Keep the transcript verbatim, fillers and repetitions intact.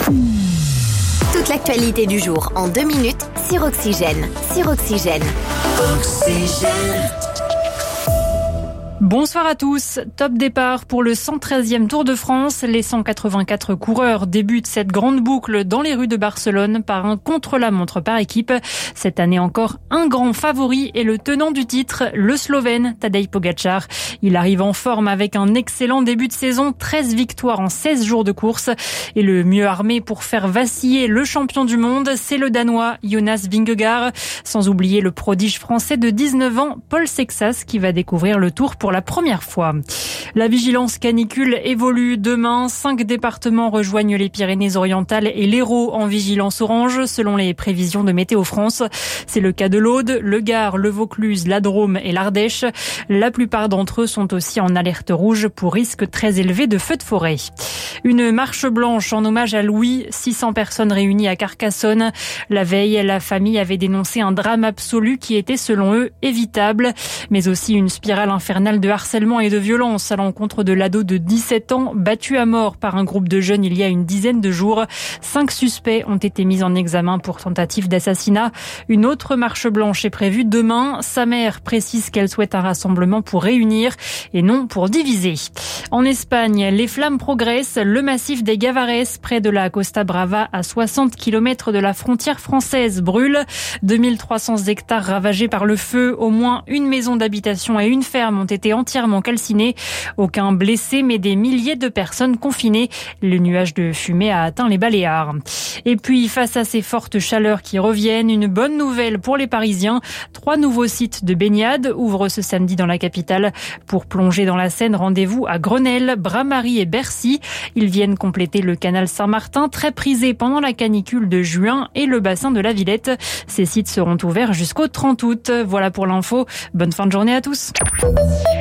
Toute l'actualité du jour en deux minutes sur Oxygène. Sur Oxygène. Oxygène. Bonsoir à tous. Top départ pour le cent treizième Tour de France. Les cent quatre-vingt-quatre coureurs débutent cette grande boucle dans les rues de Barcelone par un contre-la-montre par équipe. Cette année encore, un grand favori est le tenant du titre, le Slovène Tadej Pogačar. Il arrive en forme avec un excellent début de saison, treize victoires en seize jours de course. Et le mieux armé pour faire vaciller le champion du monde, c'est le Danois Jonas Vingegaard. Sans oublier le prodige français de dix-neuf ans, Paul Sexas, qui va découvrir le Tour pour la première fois. La vigilance canicule évolue. Demain, cinq départements rejoignent les Pyrénées-Orientales et l'Hérault en vigilance orange, selon les prévisions de Météo France. C'est le cas de l'Aude, le Gard, le Vaucluse, la Drôme et l'Ardèche. La plupart d'entre eux sont aussi en alerte rouge pour risque très élevé de feux de forêt. Une marche blanche en hommage à Louis, six cents personnes réunies à Carcassonne. La veille, la famille avait dénoncé un drame absolu qui était selon eux évitable, mais aussi une spirale infernale de harcèlement et de violence à l'encontre de l'ado de dix-sept ans battu à mort par un groupe de jeunes il y a une dizaine de jours. Cinq suspects ont été mis en examen pour tentative d'assassinat. Une autre marche blanche est prévue demain. Sa mère précise qu'elle souhaite un rassemblement pour réunir et non pour diviser. En Espagne, les flammes progressent. Le massif des Gavares, près de la Costa Brava, à soixante kilomètres de la frontière française, brûle. deux mille trois cents hectares ravagés par le feu. Au moins une maison d'habitation et une ferme ont été entièrement calcinés. Aucun blessé, mais des milliers de personnes confinées. Le nuage de fumée a atteint les Baléares. Et puis, face à ces fortes chaleurs qui reviennent, une bonne nouvelle pour les Parisiens. Trois nouveaux sites de baignade ouvrent ce samedi dans la capitale. Pour plonger dans la Seine, rendez-vous à Grenelle, Bras-Marie et Bercy. Ils viennent compléter le canal Saint-Martin, très prisé pendant la canicule de juin, et le bassin de la Villette. Ces sites seront ouverts jusqu'au trente août. Voilà pour l'info. Bonne fin de journée à tous.